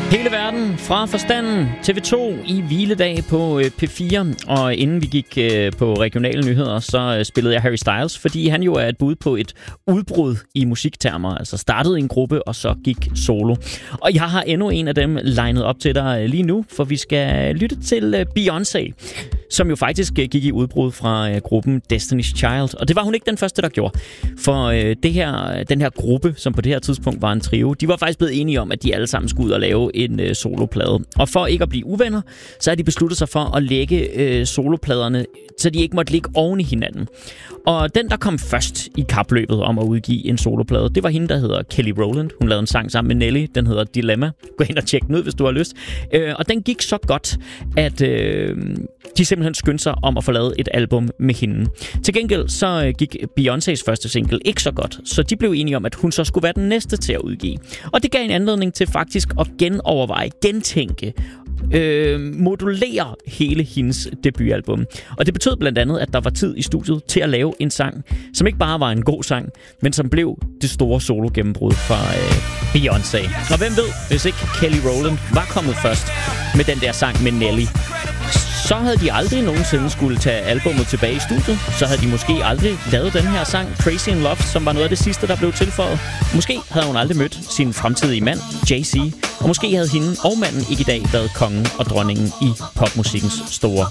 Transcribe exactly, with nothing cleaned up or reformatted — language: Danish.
Hele verden fra forstanden. T V to i hviledag på P fire. Og inden vi gik på regionale nyheder, så spillede jeg Harry Styles, fordi han jo er et bud på et udbrud i musiktermer. Altså startede i en gruppe, og så gik solo. Og jeg har endnu en af dem legnet op til dig lige nu, for vi skal lytte til Beyoncé, som jo faktisk gik i udbrud fra gruppen Destiny's Child. Og det var hun ikke den første, der gjorde. For det her, den her gruppe, som på det her tidspunkt var en trio, de var faktisk blevet enige om, at de alle sammen skulle ud og lave en øh, soloplade. Og for ikke at blive uvenner, så har de besluttet sig for at lægge øh, solopladerne, så de ikke måtte ligge oven i hinanden. Og den, der kom først i kapløbet om at udgive en soloplade, det var hende, der hedder Kelly Rowland. Hun lavede en sang sammen med Nelly, den hedder Dilemma. Gå ind og tjek den ud, hvis du har lyst. Øh, og den gik så godt, at øh, de simpelthen skyndte sig om at få lavet et album med hende. Til gengæld så gik Beyoncés første single ikke så godt, så de blev enige om, at hun så skulle være den næste til at udgive. Og det gav en anledning til faktisk at genoverveje, gentænke, øh, modulere hele hendes debutalbum. Og det betød blandt andet, at der var tid i studiet til at lave en sang, som ikke bare var en god sang, men som blev det store solo-gennembrud fra øh, Beyoncé. Og hvem ved, hvis ikke Kelly Rowland var kommet først med den der sang med Nelly, så havde de aldrig nogensinde skulle tage albummet tilbage i studiet. Så havde de måske aldrig lavet den her sang, Crazy in Love, som var noget af det sidste, der blev tilføjet. Måske havde hun aldrig mødt sin fremtidige mand, Jay-Z. Og måske havde hende og manden ikke i dag været kongen og dronningen i popmusikkens store